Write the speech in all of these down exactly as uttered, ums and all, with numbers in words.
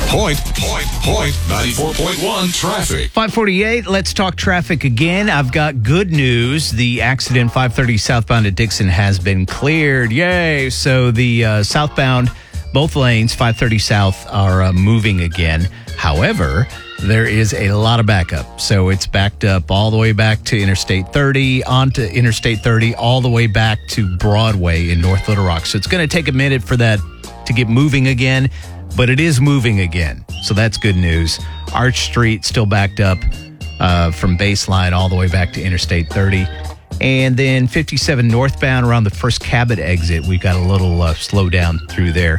Point, point, point, ninety-four point one traffic. five forty-eight, let's talk traffic again. I've got good news. The accident five thirty southbound at Dixon has been cleared. Yay! So the uh, southbound, both lanes, five thirty south, are uh, moving again. However, there is a lot of backup. So it's backed up all the way back to Interstate thirty, onto Interstate thirty, all the way back to Broadway in North Little Rock. So it's going to take a minute for that to get moving again, but it is moving again. So that's good news. Arch Street still backed up uh, from Baseline all the way back to Interstate thirty. And then fifty-seven northbound around the First Cabot exit, we've got a little uh, slowdown through there.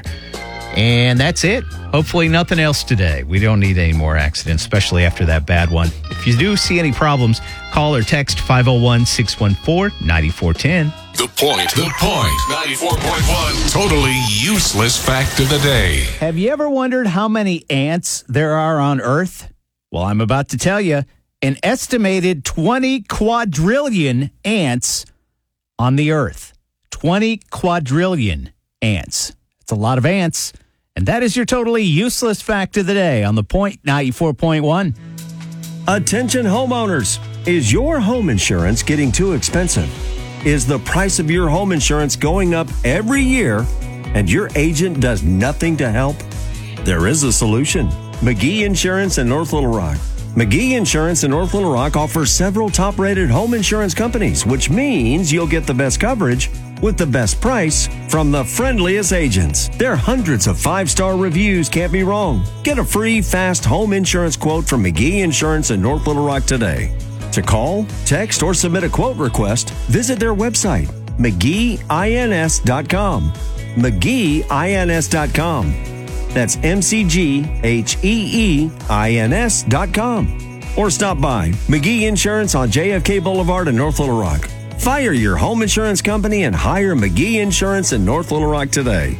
And that's it. Hopefully nothing else today. We don't need any more accidents, especially after that bad one. If you do see any problems, call or text five oh one, six one four, nine four one zero. The Point, The Point, ninety-four point one, totally useless fact of the day. Have you ever wondered how many ants there are on Earth? Well, I'm about to tell you. An estimated twenty quadrillion ants on the Earth. twenty quadrillion ants. It's a lot of ants. And that is your totally useless fact of the day on The Point ninety-four point one. Attention homeowners. Is your home insurance getting too expensive? Is the price of your home insurance going up every year and your agent does nothing to help? There is a solution. McGee Insurance in North Little Rock. McGee Insurance in North Little Rock offers several top-rated home insurance companies, which means you'll get the best coverage with the best price from the friendliest agents. Their hundreds of five-star reviews can't be wrong. Get a free, fast home insurance quote from McGee Insurance in North Little Rock today. To call, text, or submit a quote request, visit their website, McGee Ins dot com. McGee Ins dot com. That's M C G H E E I N S dot com. Or stop by McGee Insurance on J F K Boulevard in North Little Rock. Fire your home insurance company and hire McGee Insurance in North Little Rock today.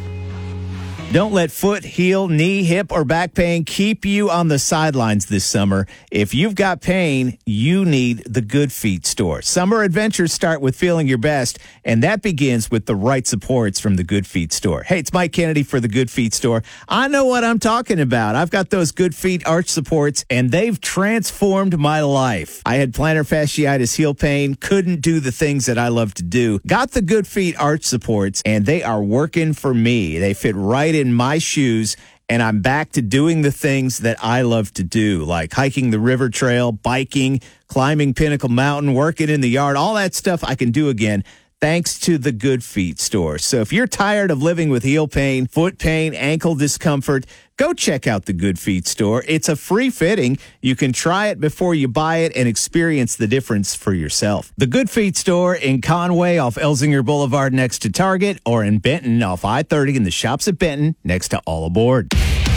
Don't let foot, heel, knee, hip, or back pain keep you on the sidelines this summer. If you've got pain, you need the Good Feet store. Summer adventures start with feeling your best, and that begins with the right supports from the Good Feet store. Hey, it's Mike Kennedy for the Good Feet store. I know what I'm talking about. I've got those Good Feet arch supports, and they've transformed my life. I had plantar fasciitis, heel pain, couldn't do the things that I love to do. Got the Good Feet arch supports, and they are working for me. They fit right in my shoes, and I'm back to doing the things that I love to do, like hiking the river trail, biking, climbing Pinnacle Mountain, working in the yard, all that stuff I can do again thanks to the Good Feet store. So if you're tired of living with heel pain, foot pain, ankle discomfort, go check out the Good Feet store. It's a free fitting. You can try it before you buy it and experience the difference for yourself. The Good Feet store in Conway off Elsinger Boulevard next to Target, or in Benton off I thirty in the shops at Benton next to All Aboard.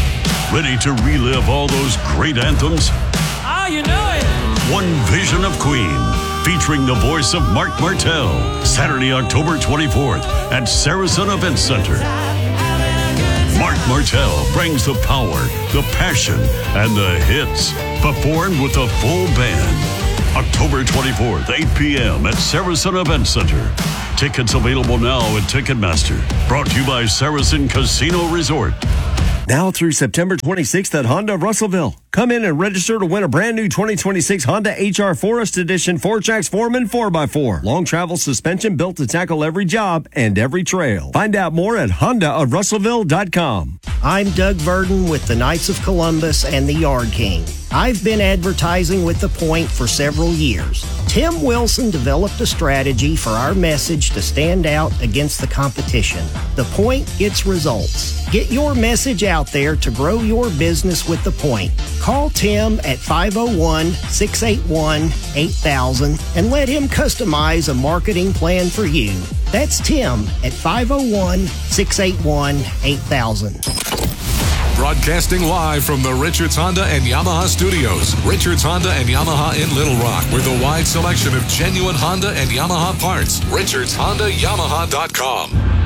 Ready to relive all those great anthems? Ah, you know it. One Vision of Queen, featuring the voice of Mark Martel, Saturday, October twenty-fourth at Saracen Event Center. Mark Martel brings the power, the passion, and the hits, performed with a full band. October twenty-fourth, eight p.m. at Saracen Event Center. Tickets available now at Ticketmaster. Brought to you by Saracen Casino Resort. Now through September twenty-sixth at Honda of Russellville. Come in and register to win a brand new twenty twenty-six Honda H R Forest Edition four-tracks Foreman four by four. Long travel suspension built to tackle every job and every trail. Find out more at honda of russellville dot com. I'm Doug Verdon with the Knights of Columbus and the Yard King. I've been advertising with The Point for several years. Tim Wilson developed a strategy for our message to stand out against the competition. The Point gets results. Get your message out there to grow your business with The Point. Call Tim at five oh one, six eight one, eight thousand and let him customize a marketing plan for you. That's Tim at five oh one, six eight one, eight thousand. Broadcasting live from the Richards Honda and Yamaha studios. Richards Honda and Yamaha in Little Rock, with a wide selection of genuine Honda and Yamaha parts. Richards Honda Yamaha dot com.